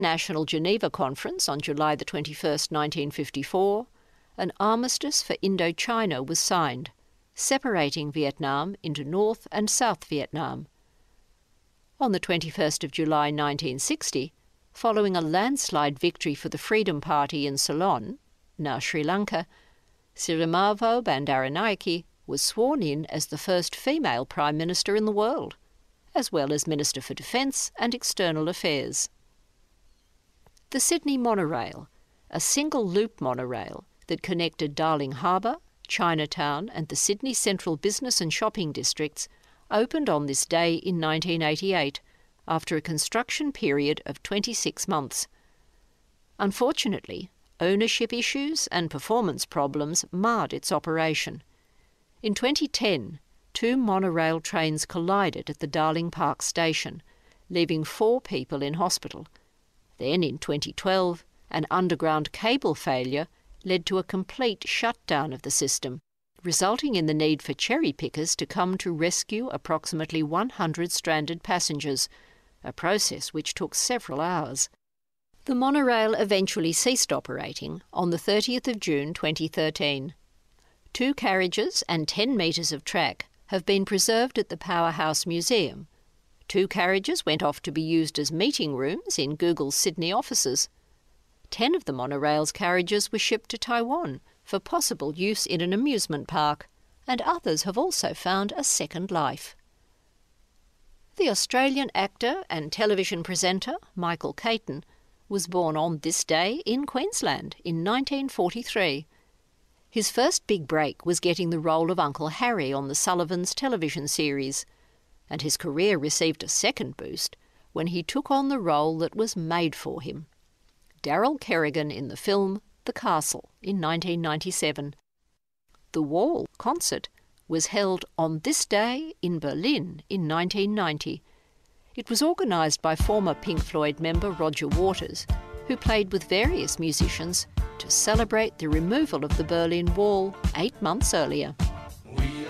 National Geneva Conference on July the 21st, 1954, an armistice for Indochina was signed, separating Vietnam into North and South Vietnam. On the 21st of July 1960, following a landslide victory for the Freedom Party in Ceylon, now Sri Lanka, Sirimavo Bandaranaike was sworn in as the first female Prime Minister in the world, as well as Minister for Defence and External Affairs. The Sydney Monorail, a single-loop monorail that connected Darling Harbour, Chinatown and the Sydney Central Business and Shopping Districts, opened on this day in 1988, after a construction period of 26 months. Unfortunately, ownership issues and performance problems marred its operation. In 2010, 2 monorail trains collided at the Darling Park station, leaving 4 people in hospital. Then in 2012, an underground cable failure led to a complete shutdown of the system, resulting in the need for cherry pickers to come to rescue approximately 100 stranded passengers, a process which took several hours. The monorail eventually ceased operating on the 30th of June 2013. 2 carriages and 10 metres of track have been preserved at the Powerhouse Museum. 2 carriages went off to be used as meeting rooms in Google's Sydney offices. 10 of the monorail's carriages were shipped to Taiwan for possible use in an amusement park, and others have also found a second life. The Australian actor and television presenter Michael Caton was born on this day in Queensland in 1943. His first big break was getting the role of Uncle Harry on the Sullivans television series, and his career received a second boost when he took on the role that was made for him. Darryl Kerrigan in the film The Castle in 1997. The Wall concert was held on this day in Berlin in 1990. It was organised by former Pink Floyd member Roger Waters, who played with various musicians to celebrate the removal of the Berlin Wall 8 months earlier.